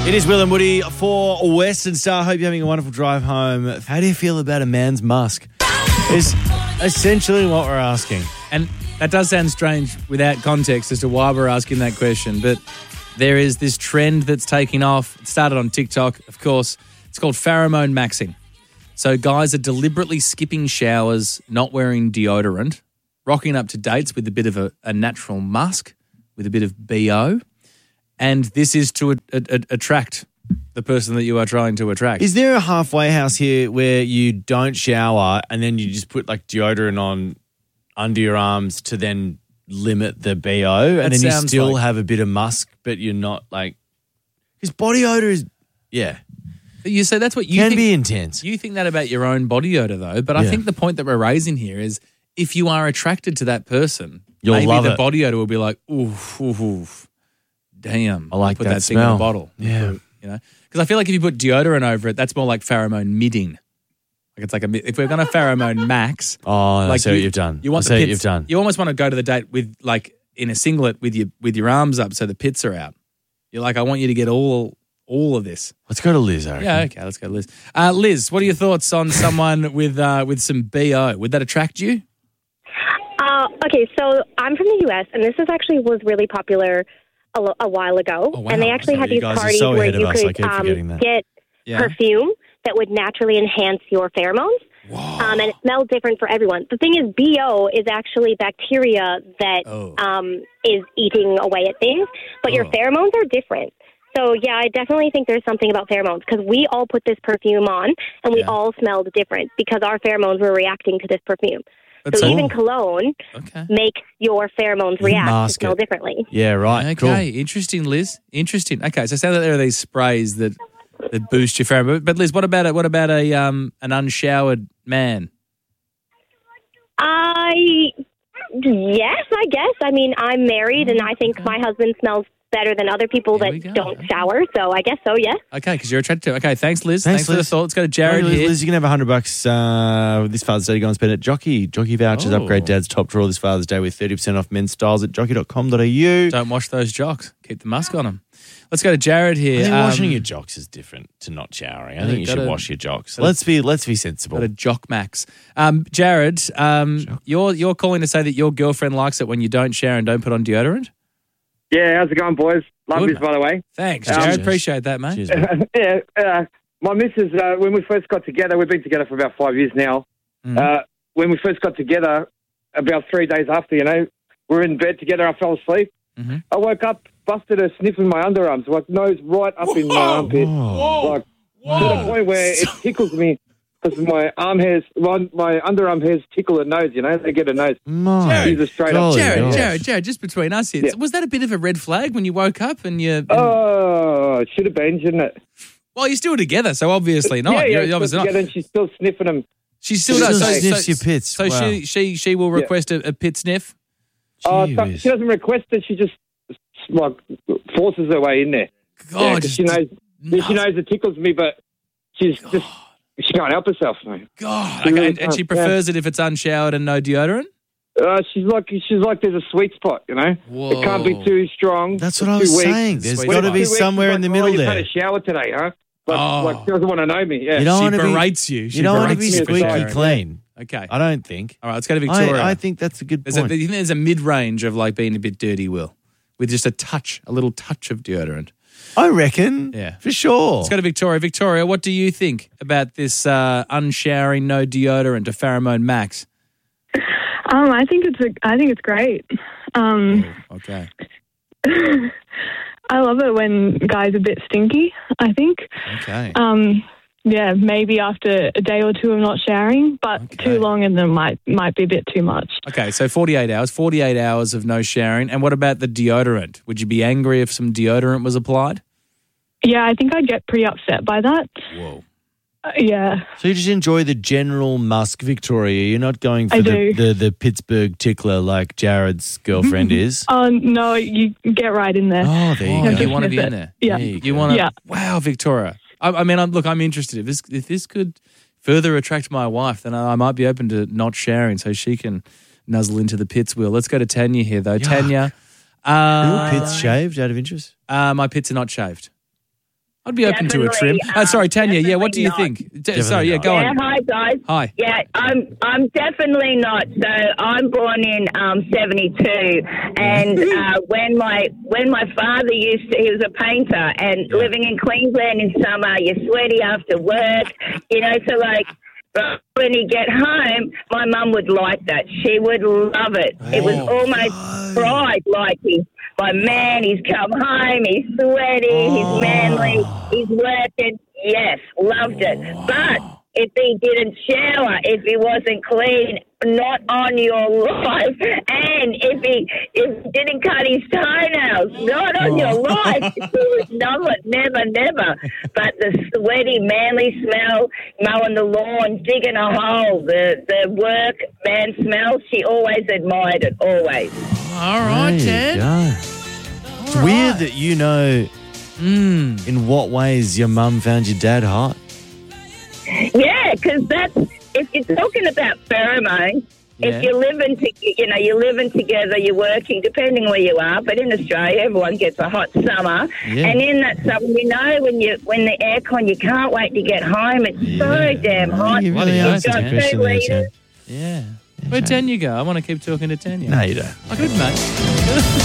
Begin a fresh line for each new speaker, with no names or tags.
It is Will and Woody for Western Star. Hope you're having a wonderful drive home. How do you feel about a man's musk? Is essentially what we're asking.
And that does sound strange without context as to why we're asking that question, but there is this trend that's taking off. It started on TikTok, of course. It's called pheromone maxing. So guys are deliberately skipping showers, not wearing deodorant, rocking up to dates with a bit of a natural musk, with a bit of BO. And this is to attract the person that you are trying to attract.
Is there a halfway house here where you don't shower and then you just put like deodorant on under your arms to then limit the BO and then you still have a bit of musk, but you're not like... Because body odor is... Yeah.
You say that's what you
can
think,
be intense.
You think that about your own body odor though, but I think the point that we're raising here is if you are attracted to that person, maybe the body odor will be like, oof, oof, oof. Damn,
I like
put
that
thing in
smell.
a bottle.
Yeah.
You know? Because I feel like if you put deodorant over it, that's more like pheromone midding. Like it's like if we're going to pheromone max.
Oh,
like
I see what you've done.
You want the pits, you almost want to go to the date with like in a singlet with your arms up so the pits are out. You're like, I want you to get all of this.
Let's go to Liz, I reckon.
Yeah, okay, let's go to Liz. Liz, what are your thoughts on someone with some BO? Would that attract you?
Okay, so I'm from the US, and this was really popular a while ago.
Oh, wow.
And they actually had these parties where you could get perfume that would naturally enhance your pheromones. And it smelled different for everyone. The thing is, BO is actually bacteria that is eating away at things, but your pheromones are different. So, yeah, I definitely think there's something about pheromones because we all put this perfume on and we all smelled different because our pheromones were reacting to this perfume. So even cologne makes your pheromones react to smell differently.
Yeah, right.
Okay,
Cool.
Interesting, Liz. Interesting. Okay, so it sounds like there are these sprays that boost your pheromone. But Liz, what about an unshowered man?
Yes, I guess. I mean, I'm married, and I think my husband smells better than other people that don't shower. So I guess so. Yes.
Okay, because you're attracted to. Okay, thanks, Liz. Thanks for the thought. Let's go to Jared here.
Liz, you can have $100 this Father's Day to go and spend at Jockey. Jockey vouchers upgrade Dad's top drawer this Father's Day with 30% off men's styles at jockey.com.au.
Don't wash those jocks. Keep the musk on them. Let's go to Jared here.
I think washing your jocks is different to not showering. I think you should wash your jocks. Let's be sensible.
Got a jock max. Jared, you're calling to say that your girlfriend likes it when you don't shower and don't put on deodorant?
Yeah, how's it going, boys? Love this, by the way.
Thanks, Jared. Appreciate that, mate.
Cheers, mate.
My missus, when we first got together, we've been together for about 5 years now. When we first got together, about 3 days after, we were in bed together, I fell asleep. I woke up, busted her sniffing my underarms, like nose right up in my armpit. Like, to the point where it tickles me because my underarm hairs tickle her nose, they get a nose.
Jared, just between us here, was that a bit of a red flag when you woke up and you...
Oh, it should have been, shouldn't it?
Well, you're still together, so obviously not.
Yeah,
you're obviously
together
not.
And she's still sniffing them.
She still does. So
sniffs your pits.
So she will request a pit sniff?
She doesn't request it. She just forces her way in there.
God,
she knows it tickles me, but she can't help herself. Mate.
God, and she prefers it if it's unshowered and no deodorant.
She's like there's a sweet spot,
Whoa.
It can't be too strong.
That's what I was saying. There's got to be somewhere in the middle there.
You've had a shower today, huh? But she doesn't want to know me. Yeah.
She berates you.
You don't want to be squeaky clean.
Okay.
I don't think.
All right, let's go to Victoria.
I think that's a good point.
You think there's a mid-range of like being a bit dirty, Will, with just a little touch of deodorant?
I reckon. Yeah. For sure.
Let's go to Victoria. Victoria, what do you think about this unshowering, no deodorant, a pheromone max?
I think it's great.
Okay.
I love it when guys are a bit stinky, I think.
Okay.
Yeah, maybe after a day or two of not showering, but too long and then might be a bit too much.
Okay, so 48 hours of no showering. And what about the deodorant? Would you be angry if some deodorant was applied?
Yeah, I think I'd get pretty upset by that.
Whoa.
Yeah.
So you just enjoy the general musk, Victoria. You're not going for the Pittsburgh tickler like Jared's girlfriend is.
Oh, no, you get right in there.
Oh, there you go.
You want to be in there.
Yeah.
You want to. Yeah. Wow, Victoria. I mean, I'm interested. If this could further attract my wife, then I might be open to not sharing so she can nuzzle into the pits. Will. Let's go to Tanya here, though. Yuck. Tanya.
Are your pits shaved out of interest?
My pits are not shaved. I'd be open to a trim. Sorry, Tanya. Yeah, what do you think? Sorry, yeah, go on.
Hi guys.
Hi.
Yeah, I'm definitely not. So I'm born in 72, and when my father he was a painter, and living in Queensland in summer, you're sweaty after work, So like. When he get home, my mum would like that. She would love it. It was almost pride, like my man, he's come home, he's sweaty, he's manly, he's working. Yes, loved it. But if he didn't shower, if he wasn't clean, not on your life. And if he didn't cut his toenails, not on your life. Never. But the sweaty, manly smell, mowing the lawn, digging a hole, the work man smell, she always admired it, always.
All right, Ted.
It's weird that you know in what ways your mum found your dad hot.
Yeah, because if you're talking about pheromones, if you're living together, you're working, depending where you are. But in Australia, everyone gets a hot summer, and in that summer, when the aircon, you can't wait to get home. It's so damn hot.
You really
You've got 2 litres.
Yeah. Where'd Tanya go? I want to keep talking to Tanya.
No, you don't.
Good, mate.